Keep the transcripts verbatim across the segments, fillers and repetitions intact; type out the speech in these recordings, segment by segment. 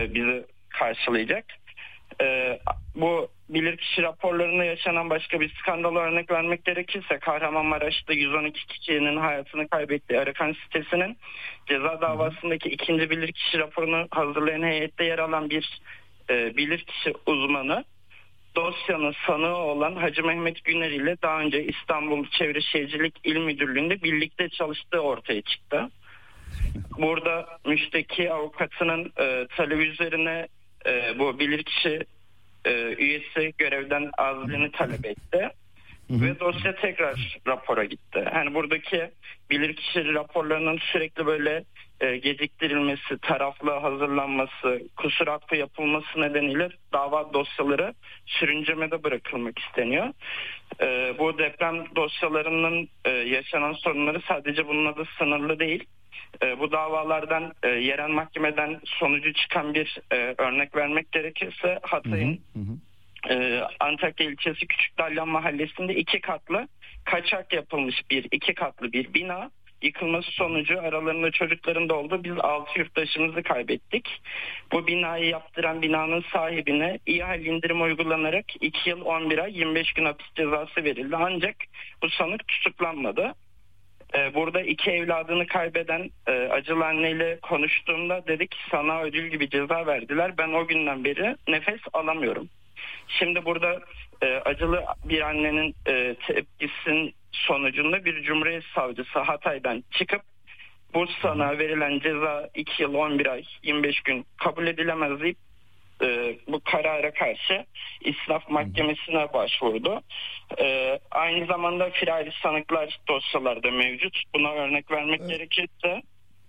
e, bizi karşılayacak. E, bu bilirkişi raporlarında yaşanan başka bir skandala örnek vermek gerekirse Kahramanmaraş'ta yüz on iki kişinin hayatını kaybettiği Arıkan sitesinin ceza davasındaki ikinci bilirkişi raporunu hazırlayan heyette yer alan bir e, bilirkişi uzmanı dosyanın sanığı olan Hacı Mehmet Güner ile daha önce İstanbul Çevre Şehircilik İl Müdürlüğü'nde birlikte çalıştığı ortaya çıktı. Burada müşteki avukatının e, talebi üzerine e, bu bilirkişi e, üyesi görevden azlini talep etti. Hı hı. Ve dosya tekrar rapora gitti. Yani buradaki bilirkişi raporlarının sürekli böyle e, geciktirilmesi, taraflı hazırlanması, kusur affı yapılması nedeniyle dava dosyaları sürüncemede bırakılmak isteniyor. E, bu deprem dosyalarının e, yaşanan sorunları sadece bununla da sınırlı değil. E, bu davalardan e, yerel mahkemeden sonucu çıkan bir e, örnek vermek gerekirse Hatay'ın hı hı. Ee, Antakya ilçesi Küçükdalyan mahallesinde iki katlı kaçak yapılmış bir iki katlı bir bina yıkılması sonucu aralarında çocukların da olduğu biz altı yurttaşımızı kaybettik. Bu binayı yaptıran binanın sahibine ihale indirim uygulanarak iki yıl on bir ay yirmi beş gün hapis cezası verildi. Ancak bu sanık tutuklanmadı. Ee, burada iki evladını kaybeden e, acılı anneyle konuştuğumda dedik sana ödül gibi ceza verdiler. Ben o günden beri nefes alamıyorum. Şimdi burada e, acılı bir annenin e, tepkisinin sonucunda bir Cumhuriyet Savcısı Hatay'dan çıkıp bu sana verilen ceza iki yıl on bir ay yirmi beş gün kabul edilemez deyip e, bu karara karşı İstinaf Mahkemesi'ne başvurdu. E, aynı zamanda firari sanıklar dosyalarda mevcut. Buna örnek vermek evet. gerekirse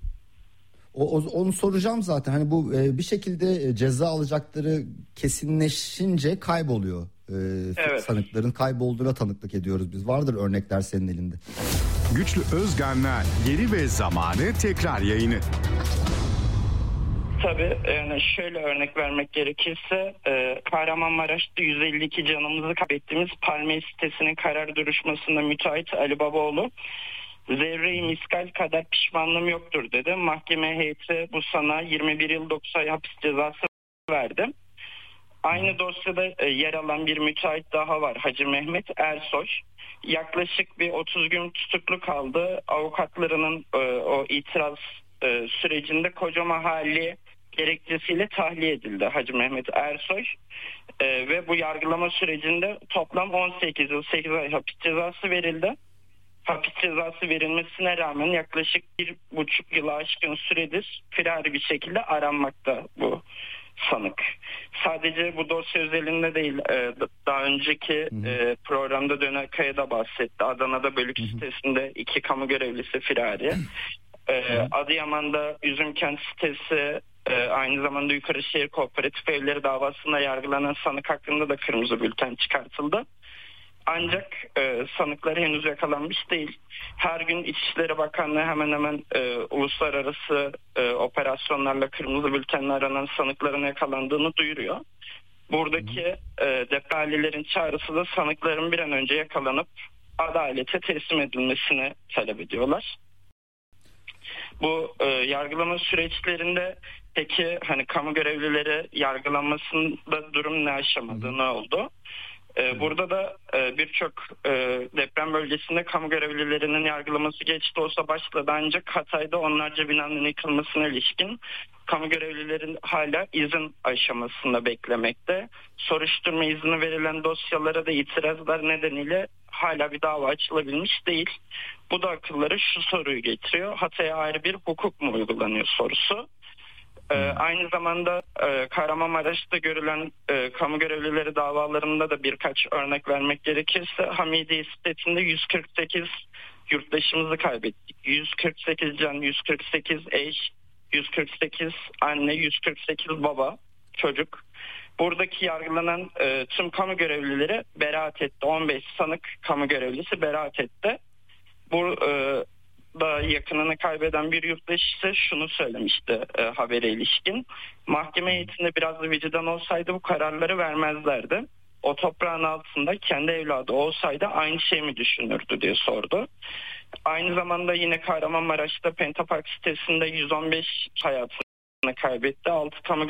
O, o, onu soracağım zaten. Hani bu e, bir şekilde ceza alacakları kesinleşince kayboluyor. E, evet. Sanıkların kaybolduğuna tanıklık ediyoruz biz. Vardır örnekler senin elinde. Güçlü Özgen'le Yeri ve Zamanı tekrar yayını. Tabii yani şöyle örnek vermek gerekirse e, Kahramanmaraş'ta yüz elli iki canımızı kaybettiğimiz Palmiye sitesinin karar duruşmasında müteahhit Ali Babaoğlu zerre-i miskal kadar pişmanlığım yoktur dedi. Mahkeme heyeti bu sana yirmi bir yıl dokuz ay hapis cezası verdi. Aynı dosyada yer alan bir müteahhit daha var, Hacı Mehmet Ersoy. Yaklaşık bir otuz gün tutuklu kaldı. Avukatlarının o itiraz sürecinde Koca Mahalli gerekçesiyle tahliye edildi Hacı Mehmet Ersoy. Ve bu yargılama sürecinde toplam on sekiz yıl sekiz ay hapis cezası verildi. Hapis cezası verilmesine rağmen yaklaşık bir buçuk yıla aşkın süredir firari bir şekilde aranmakta bu sanık. Sadece bu dosya özelinde değil, daha önceki hı. programda Döner Kaya'da bahsetti. Adana'da Bölük hı hı. sitesinde iki kamu görevlisi firari. Hı. Adıyaman'da Üzümkent sitesi, aynı zamanda Yukarışehir Kooperatif Evleri davasında yargılanan sanık hakkında da kırmızı bülten çıkartıldı. Ancak e, sanıklar henüz yakalanmış değil. Her gün İçişleri Bakanlığı hemen hemen e, uluslararası e, operasyonlarla kırmızı bültenle aranan sanıkların yakalandığını duyuruyor. Buradaki e, depremlilerin çağrısı da sanıkların bir an önce yakalanıp adalete teslim edilmesini talep ediyorlar. Bu e, yargılama süreçlerinde peki hani kamu görevlileri yargılanmasında durum ne aşamadı, ne oldu? Burada da birçok deprem bölgesinde kamu görevlilerinin yargılaması geçti olsa başladı. Ancak Hatay'da onlarca binanın yıkılmasına ilişkin kamu görevlilerin hala izin aşamasında beklemekte. Soruşturma izni verilen dosyalara da itirazlar nedeniyle hala bir dava açılabilmiş değil. Bu da akıllara şu soruyu getiriyor. Hatay'a ayrı bir hukuk mu uygulanıyor sorusu. Ee, aynı zamanda e, Kahramanmaraş'ta görülen e, kamu görevlileri davalarında da birkaç örnek vermek gerekirse Hamidiye sitesinde yüz kırk sekiz yurttaşımızı kaybettik. yüz kırk sekiz can, yüz kırk sekiz eş, yüz kırk sekiz anne, yüz kırk sekiz baba, çocuk. Buradaki yargılanan e, tüm kamu görevlileri beraat etti. on beş sanık kamu görevlisi beraat etti. Bu e, da yakınını kaybeden bir yurttaş ise şunu söylemişti e, habere ilişkin. Mahkeme heyetinde biraz da vicdan olsaydı bu kararları vermezlerdi. O toprağın altında kendi evladı olsaydı aynı şey mi düşünürdü diye sordu. Aynı zamanda yine Kahramanmaraş'ta Pentapark sitesinde yüz on beş hayatını kaybetti. altı kamu